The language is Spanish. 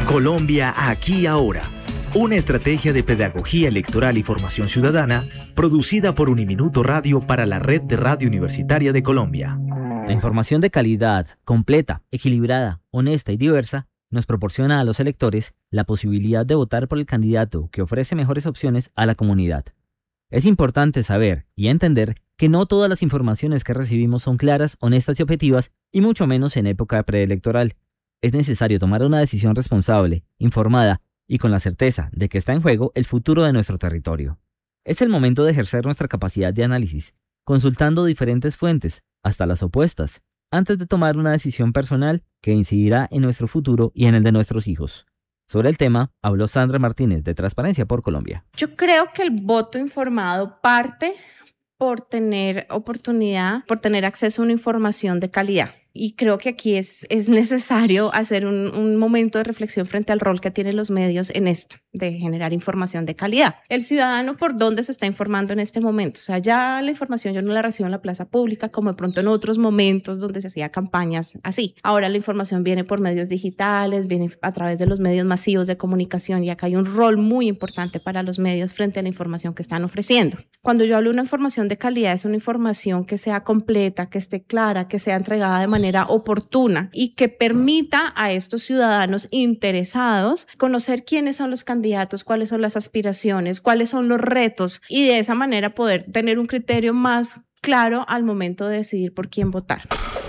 Colombia aquí y ahora. Una estrategia de pedagogía electoral y formación ciudadana producida por Uniminuto Radio para la Red de Radio Universitaria de Colombia. La información de calidad, completa, equilibrada, honesta y diversa nos proporciona a los electores la posibilidad de votar por el candidato que ofrece mejores opciones a la comunidad. Es importante saber y entender que no todas las informaciones que recibimos son claras, honestas y objetivas, y mucho menos en época preelectoral. Es necesario tomar una decisión responsable, informada y con la certeza de que está en juego el futuro de nuestro territorio. Es el momento de ejercer nuestra capacidad de análisis, consultando diferentes fuentes, hasta las opuestas, antes de tomar una decisión personal que incidirá en nuestro futuro y en el de nuestros hijos. Sobre el tema, habló Sandra Martínez de Transparencia por Colombia. Yo creo que el voto informado parte por tener oportunidad, por tener acceso a una información de calidad. Y creo que aquí es necesario hacer un momento de reflexión frente al rol que tienen los medios en esto, de generar información de calidad. El ciudadano, ¿por dónde se está informando en este momento? O sea, ya la información yo no la recibo en la plaza pública, como de pronto en otros momentos donde se hacía campañas así. Ahora la información viene por medios digitales, viene a través de los medios masivos de comunicación, y acá hay un rol muy importante para los medios frente a la información que están ofreciendo. Cuando yo hablo de una información de calidad, es una información que sea completa, que esté clara, que sea entregada de manera oportuna y que permita a estos ciudadanos interesados conocer quiénes son los candidatos, cuáles son las aspiraciones, cuáles son los retos, y de esa manera poder tener un criterio más claro al momento de decidir por quién votar.